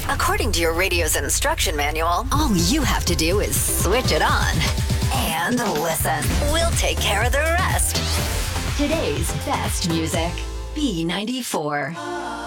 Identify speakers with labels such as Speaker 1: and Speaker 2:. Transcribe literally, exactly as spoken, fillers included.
Speaker 1: According to your radio's instruction manual, all you have to do is switch it on and listen. We'll take care of the rest. Today's best music. B ninety-four.